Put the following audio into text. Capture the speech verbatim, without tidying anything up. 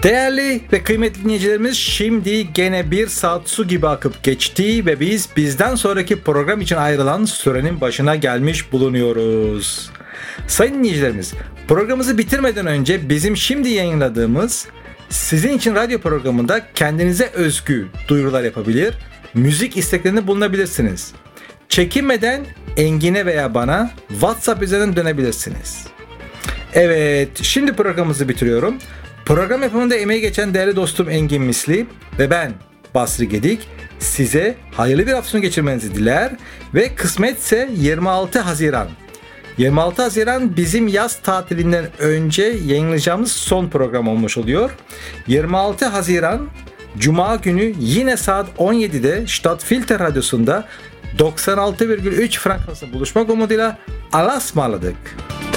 Değerli ve kıymetli dinleyicilerimiz, şimdi gene bir saat su gibi akıp geçti ve biz bizden sonraki program için ayrılan sürenin başına gelmiş bulunuyoruz. Sayın dinleyicilerimiz, programımızı bitirmeden önce bizim şimdi yayınladığımız Sizin için radyo programında kendinize özgü duyurular yapabilir, müzik isteklerinde bulunabilirsiniz. Çekinmeden Engin'e veya bana WhatsApp üzerinden dönebilirsiniz. Evet, şimdi programımızı bitiriyorum. Program yapımında emeği geçen değerli dostum Engin Misli ve ben Basri Gedik size hayırlı bir hafta sonu geçirmenizi diler ve kısmetse yirmi altı Haziran yirmi altı Haziran bizim yaz tatilinden önce yayınlayacağımız son program olmuş oluyor. yirmi altı Haziran Cuma günü yine saat on yedide Stadtfilter Radyosu'nda doksan altı virgül üç frekansında buluşmak umuduyla Allah'a ısmarladık.